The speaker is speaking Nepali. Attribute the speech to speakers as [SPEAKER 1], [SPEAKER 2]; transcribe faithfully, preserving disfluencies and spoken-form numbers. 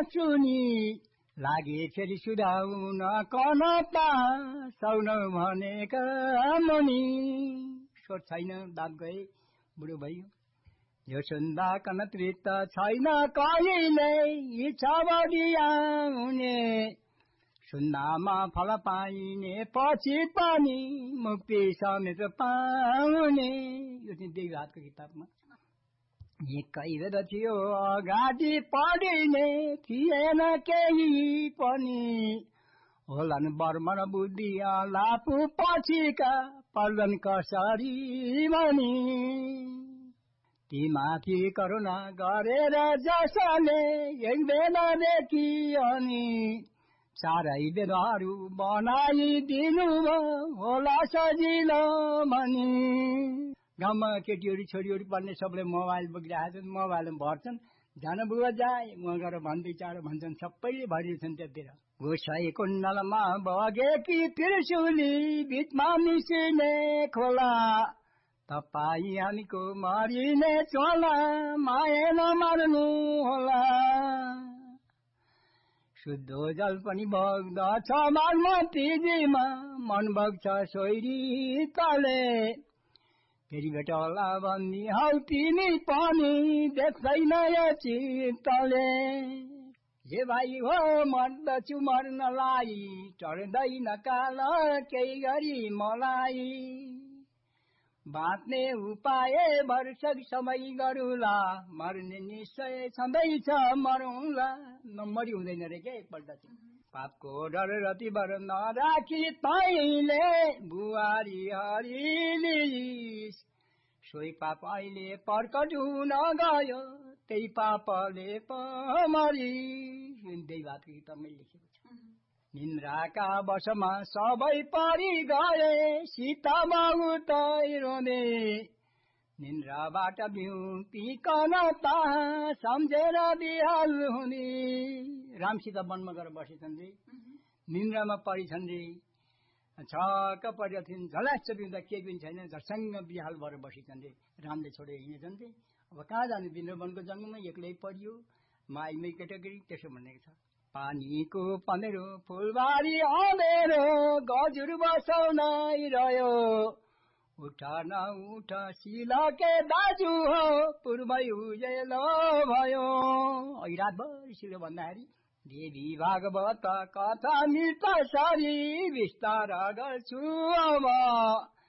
[SPEAKER 1] सुनि लागे फेरि सुधाउन कनपा साउन भनेका मुनि स्वर छैन दाब गए बुढो भयो यो सुन्दा कनत्रित छैन कहिले इच्छा बढी आउने सुन्दामा फल पाइने पछि पनि मुक्ति समेत पाउने यो चाहिँ देवीहाटको किताबमा एकै बेर थियो अगाडि पढिने थिएन केही पनि होलान् बर्मन बुद्धि लापु पछिका पर्दन कसरी भनी तीमाथि करुणा गरेर जसले एक बेलादेखि अनि चारै बेलाहरू बनाइदिनु होला सजिलो भनी गाउँमा केटीहरू छोरीहरू पढ्ने सबले मोबाइल बोकिरहेको छन् मोबाइलमा भर्छन् जान बुवा जाए उहाँ गएर भन्दै चाँडो भन्छन् सबैले भरिन्छन् त्यतिर गोसाई कुण्डलमा बगेकी त्रिशुली बिचमा मिसिने खोला तपाईँ हामीको मरिने चोला माया नमार्नु होला शुद्ध जल पनि बग्दछ बागमतीजीमा मन बग्छ सोइरी तले फेरि भेटौला भन्ने हौ तिमी पनि देख्दैन यो चित्तले हे भाइ हो मर्दछु मर्नलाई चढ्दैन काल केही गरी मलाई बाँच्ने उपाय वर्षक समय गरुला मर्ने निश्चय छँदैछ मरौँला नम्बरी हुँदैन रे के एकपल्ट चाहिँ पापको डर रति बर नराखी तैले बुहारी हरिलिस सोही पाप अहिले प्रकट हुन गयो त्यही पापले पमरी त्यही बात किताबमै लेखेको छ निन्द्राका वशमा सबै परि गए सीता बाबु तै रोँदे निन्द्राबाट बिउतिकन ता सम्झेर बिहाल हुने राम सीता वनमा गएर बसेछन् रे निन्द्रामा परिछन् रे छक्क परेको थिइन् झल्यास बिउँदा केही पनि छैन झर्सँग बिहाल भएर बसेछन् रे रामले छोडेर हिँडेछन् रे अब कहाँ जाने बिन्द्र वनको जङ्गलमा एक्लै परियो माइमै केटाकेटी त्यसो भनेको छ पानीको पँधेरो फुलबारी अँधेरो गजुर बसाउनै रह्यो उठ न उठ सिलके दाजु हो पूर्वै उजेलो भयो अघि रातभरि सिलो भन्दाखेरि देवी भागवत कथा मृत सरी विस्तार गर्छु अब